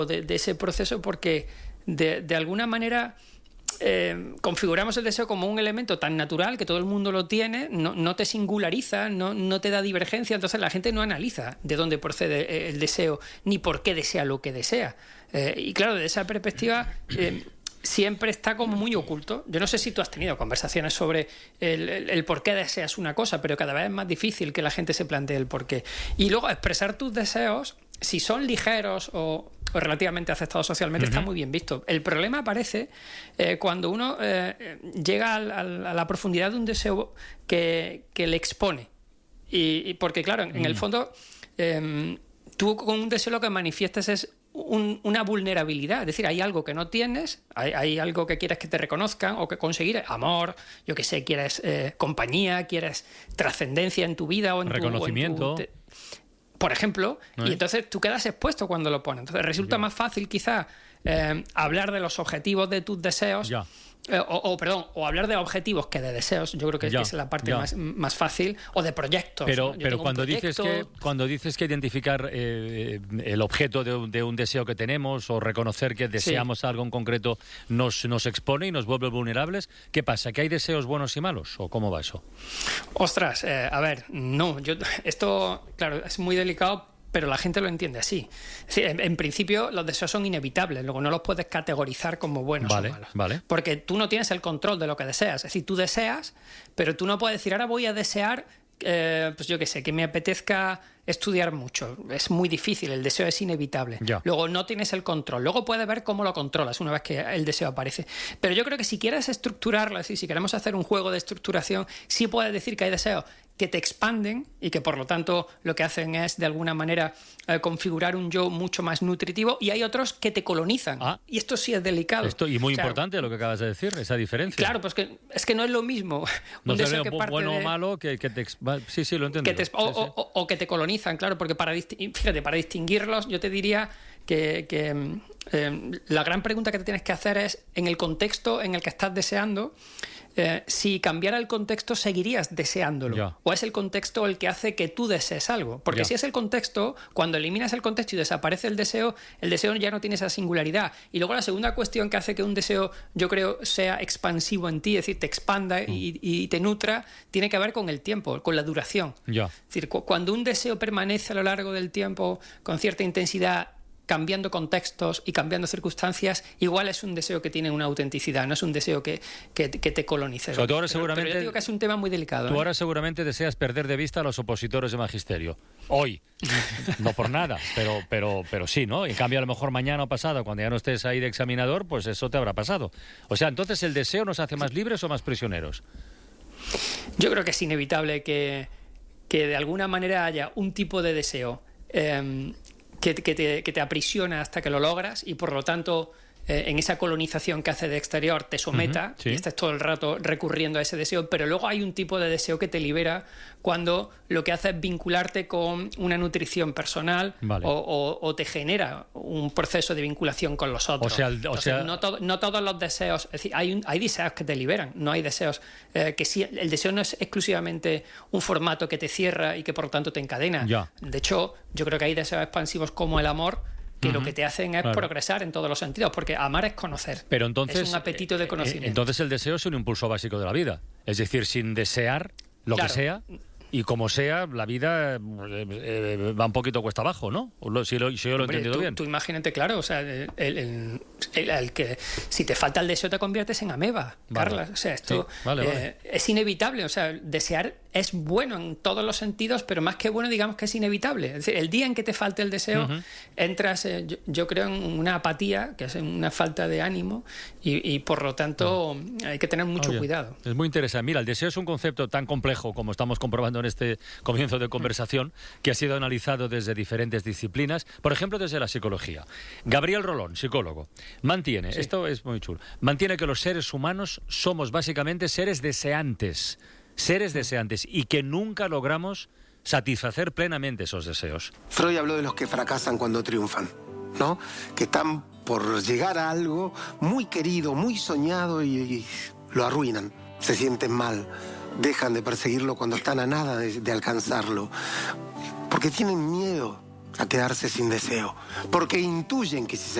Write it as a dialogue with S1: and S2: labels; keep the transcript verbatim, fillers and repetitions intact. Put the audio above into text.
S1: de, de ese proceso porque de, de alguna manera eh, configuramos el deseo como un elemento tan natural que todo el mundo lo tiene, no, no te singulariza, no, no te da divergencia, entonces la gente no analiza de dónde procede el deseo ni por qué desea lo que desea. Eh, y claro, desde esa perspectiva eh, siempre está como muy oculto. Yo no sé si tú has tenido conversaciones sobre el, el, el por qué deseas una cosa, pero cada vez es más difícil que la gente se plantee el por qué. Y luego expresar tus deseos, si son ligeros o, o relativamente aceptados socialmente, uh-huh. está muy bien visto. El problema aparece eh, cuando uno eh, llega al, al, a la profundidad de un deseo que, que le expone. Y, y porque, claro, en, uh-huh. en el fondo, eh, tú con un deseo lo que manifiestas es Un, una vulnerabilidad, es decir, hay algo que no tienes, hay, hay algo que quieres que te reconozcan o que conseguir, amor, yo qué sé, quieres eh, compañía, quieres trascendencia en tu vida o en
S2: reconocimiento,
S1: tu, o en tu, te, por ejemplo, ¿no? Y entonces tú quedas expuesto cuando lo pones. Entonces resulta ya. más fácil quizá eh, hablar de los objetivos de tus deseos.
S2: Ya.
S1: Eh, o, o, perdón, o hablar de objetivos que de deseos, yo creo que,
S2: ya,
S1: que es la parte
S2: ya.
S1: más, más fácil, o de proyectos.
S2: Pero,
S1: ¿no?
S2: pero cuando, dices que, cuando dices que identificar eh, el objeto de un, de un deseo que tenemos o reconocer que deseamos sí. algo en concreto nos, nos expone y nos vuelve vulnerables, ¿qué pasa? ¿Que hay deseos buenos y malos? ¿O cómo va eso?
S1: Ostras, eh, a ver, no, yo, esto, claro, es muy delicado, pero la gente lo entiende así. Es decir, en, en principio los deseos son inevitables, luego no los puedes categorizar como buenos
S2: vale,
S1: o malos.
S2: Vale.
S1: Porque tú no tienes el control de lo que deseas. Es decir, tú deseas, pero tú no puedes decir, ahora voy a desear, eh, pues yo qué sé, que me apetezca estudiar mucho. Es muy difícil, el deseo es inevitable.
S2: Ya.
S1: Luego no tienes el control. Luego puedes ver cómo lo controlas una vez que el deseo aparece. Pero yo creo que si quieres estructurarlo, es decir, si queremos hacer un juego de estructuración, sí puedes decir que hay deseos que te expanden y que por lo tanto lo que hacen es de alguna manera eh, configurar un yo mucho más nutritivo, y hay otros que te colonizan.
S2: Ah,
S1: y esto sí es delicado.
S2: Esto, y muy
S1: o sea,
S2: importante lo que acabas de decir, esa diferencia.
S1: Claro, pues que, es que no es lo mismo.
S2: No
S1: un
S2: se
S1: deseo
S2: ve
S1: que parte
S2: bueno
S1: de,
S2: o malo que, que te... Sí, sí, lo entiendo.
S1: Que te, o,
S2: sí, sí.
S1: O, o, o que te colonizan, claro, porque para, fíjate, para distinguirlos yo te diría que, que eh, la gran pregunta que te tienes que hacer es, en el contexto en el que estás deseando, Eh, si cambiara el contexto, ¿seguirías deseándolo?
S2: Ya.
S1: ¿O es el contexto el que hace que tú desees algo? Porque
S2: ya.
S1: si es el contexto, cuando eliminas el contexto y desaparece el deseo, el deseo ya no tiene esa singularidad. Y luego la segunda cuestión que hace que un deseo, yo creo, sea expansivo en ti, es decir, te expanda mm. y, y te nutra, tiene que ver con el tiempo, con la duración.
S2: Ya.
S1: Es decir, cu- cuando un deseo permanece a lo largo del tiempo con cierta intensidad, cambiando contextos y cambiando circunstancias, igual es un deseo que tiene una autenticidad, no es un deseo que, que, que te colonice.
S2: O sea, tú ahora
S1: pero,
S2: seguramente,
S1: pero yo digo que es un tema muy delicado.
S2: Tú
S1: ¿eh?
S2: ahora seguramente deseas perder de vista a los opositores de magisterio. Hoy. No por nada, pero, pero, pero sí, ¿no? En cambio, a lo mejor mañana o pasado, cuando ya no estés ahí de examinador, pues eso te habrá pasado. O sea, entonces, ¿el deseo nos hace más libres o más prisioneros?
S1: Yo creo que es inevitable que, que de alguna manera haya un tipo de deseo eh, Que, que, te, que te aprisiona hasta que lo logras y por lo tanto eh, en esa colonización que hace de exterior te someta, uh-huh, sí. y estás todo el rato recurriendo a ese deseo, pero luego hay un tipo de deseo que te libera cuando lo que hace es vincularte con una nutrición personal,
S2: vale.
S1: o, o, o te genera un proceso de vinculación con los otros.
S2: O sea, o
S1: Entonces,
S2: sea...
S1: no, to- no todos los deseos, es decir, hay, un, hay deseos que te liberan, no hay deseos eh, que sí, el deseo no es exclusivamente un formato que te cierra y que por lo tanto te encadena.
S2: Ya.
S1: De hecho, yo creo que hay deseos expansivos como el amor, que uh-huh. lo que te hacen es claro. progresar en todos los sentidos, porque amar es conocer.
S2: Pero entonces,
S1: es un apetito de conocimiento.
S2: Entonces el deseo es un impulso básico de la vida. Es decir, sin desear lo
S1: claro.
S2: que sea, y como sea, la vida eh, eh, va un poquito cuesta abajo, ¿no? Si, lo, si yo lo he
S1: Hombre,
S2: entendido
S1: tú,
S2: bien.
S1: Tú imagínate, claro, o sea, el, el, el, el que si te falta el deseo te conviertes en ameba, vale. Carla. O sea, esto
S2: sí, vale,
S1: eh,
S2: vale.
S1: es inevitable. O sea, desear es bueno en todos los sentidos, pero más que bueno, digamos que es inevitable. Es decir, el día en que te falte el deseo, uh-huh. entras, eh, yo, yo creo, en una apatía, que es una falta de ánimo, y, y por lo tanto uh-huh. hay que tener mucho
S2: Oye,
S1: cuidado.
S2: Es muy interesante. Mira, el deseo es un concepto tan complejo, como estamos comprobando en este comienzo de conversación, que ha sido analizado desde diferentes disciplinas, por ejemplo, desde la psicología. Gabriel Rolón, psicólogo, mantiene, sí. esto es muy chulo, mantiene que los seres humanos somos básicamente seres deseantes, seres deseantes, y que nunca logramos satisfacer plenamente esos deseos.
S3: Freud habló de los que fracasan cuando triunfan, ¿no? Que están por llegar a algo muy querido, muy soñado, y, y lo arruinan, se sienten mal, dejan de perseguirlo cuando están a nada de, de alcanzarlo, porque tienen miedo a quedarse sin deseo, porque intuyen que si se